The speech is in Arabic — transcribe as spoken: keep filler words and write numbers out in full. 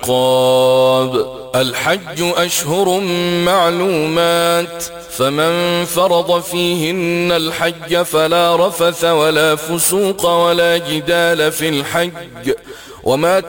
قاب الحج أشهر معلومات فمن فرض فيهن الحج فلا رفث ولا فسوق ولا جدال في الحج وما